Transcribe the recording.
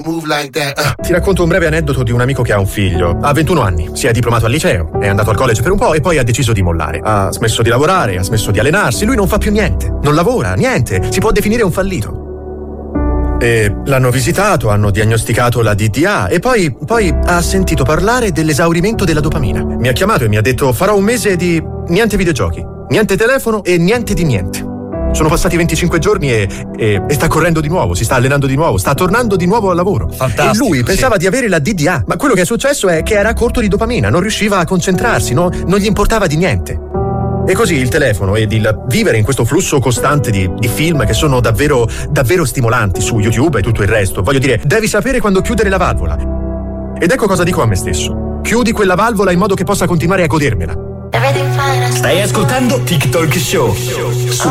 Move like that. Ti racconto un breve aneddoto di un amico che ha un figlio. Ha 21 anni, si è diplomato al liceo, è andato al college per un po' e poi ha deciso di mollare. Ha smesso di lavorare, ha smesso di allenarsi, lui non fa più niente. Non lavora, niente. Si può definire un fallito. E l'hanno visitato, hanno diagnosticato la DDA e poi ha sentito parlare dell'esaurimento della dopamina. Mi ha chiamato e mi ha detto: farò un mese di niente videogiochi, niente telefono e niente di niente. Sono passati 25 giorni e sta correndo di nuovo, si sta allenando di nuovo, sta tornando di nuovo al lavoro. Fantastico. E lui pensava di avere la DDA, ma quello che è successo è che era corto di dopamina, non riusciva a concentrarsi, non gli importava di niente. E così il telefono ed il vivere in questo flusso costante di film che sono davvero, davvero stimolanti su YouTube e tutto il resto. Voglio dire, devi sapere quando chiudere la valvola. Ed ecco cosa dico a me stesso: chiudi quella valvola in modo che possa continuare a godermela. Stai ascoltando TikTok Show su